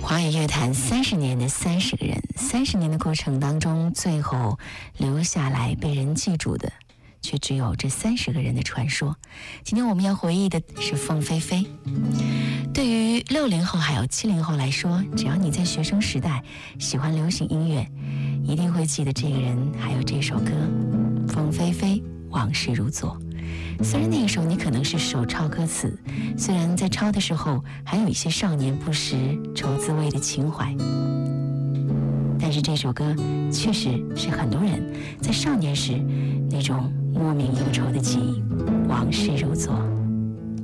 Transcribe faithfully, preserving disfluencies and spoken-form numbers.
华语乐坛三十年的三十个人，三十年的过程当中，最后留下来被人记住的，却只有这三十个人的传说。今天我们要回忆的是凤飞飞。对于六零后还有七零后来说，只要你在学生时代喜欢流行音乐，一定会记得这个人，还有这首歌《凤飞飞往事如昨》。虽然那个时候你可能是手抄歌词，虽然在抄的时候还有一些少年不识愁滋味的情怀，但是这首歌确实是很多人在少年时那种莫名忧愁的记忆，往事如昨。